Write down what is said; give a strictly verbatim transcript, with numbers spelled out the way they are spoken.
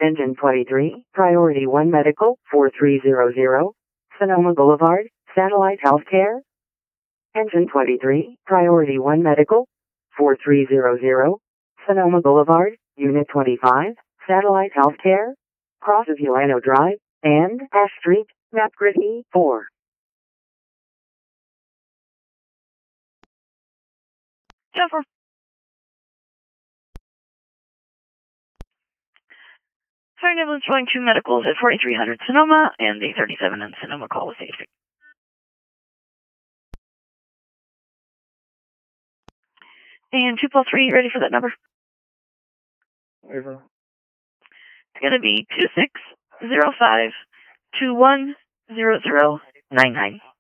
Engine twenty-three, Priority one Medical, four three zero zero, Sonoma Boulevard, Satellite Healthcare. Engine twenty-three, Priority one Medical, four three zero zero, Sonoma Boulevard, Unit twenty-five, Satellite Healthcare, Cross of Ulano Drive, and Ash Street, Map Grid E four. Jennifer. Fire ambulance rolling two medicals at forty-three hundred Sonoma and eight thirty-seven in Sonoma. Call with safety. And two plus three, ready for that number? Over. It's going to be two six zero five two one zero zero nine nine.